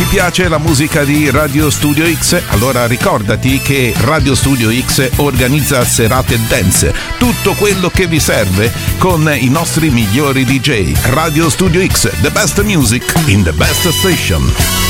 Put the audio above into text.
piace la musica di Radio Studio X? Allora ricordati che Radio Studio X organizza serate dance, tutto quello che vi serve con i nostri migliori DJ. Radio Studio X, the best music in the best station.